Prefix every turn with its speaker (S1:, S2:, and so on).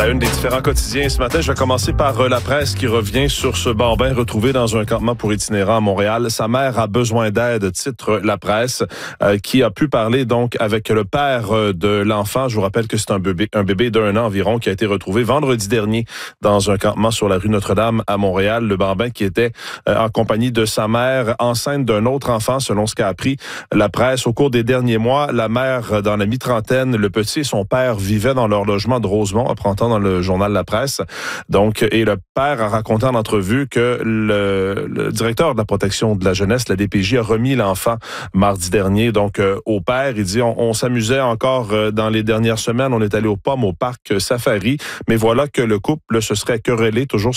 S1: la une des différents quotidiens ce matin, je vais commencer par La Presse qui revient sur ce bambin retrouvé dans un campement pour itinérants à Montréal. Sa mère a besoin d'aide, titre La Presse, qui a pu parler donc avec le père de l'enfant. Je vous rappelle que c'est un bébé d'1 an environ qui a été retrouvé vendredi dernier dans un campement sur la rue Notre-Dame à Montréal. Le bambin qui était en compagnie de sa mère, enceinte d'un autre enfant, selon ce qu'a appris La Presse. Au cours des derniers mois, la mère dans la mi-trentaine, le petit et son père vivaient dans leur logement de Rosemont, apprend-on dans le journal La Presse. Donc, et le père a raconté en entrevue que le directeur de la protection de la jeunesse, la DPJ, a remis l'enfant mardi dernier. Donc, au père, il dit, on s'amusait encore dans les dernières semaines. On est allé aux Pommes, au parc Safari. Mais voilà que le couple se serait querellé toujours